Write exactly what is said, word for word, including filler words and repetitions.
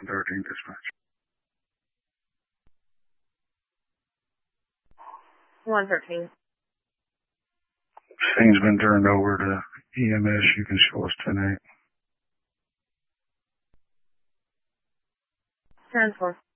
one thirteen dispatch. one thirteen. Things been turned over to E M S. You can show us ten eight. ten four.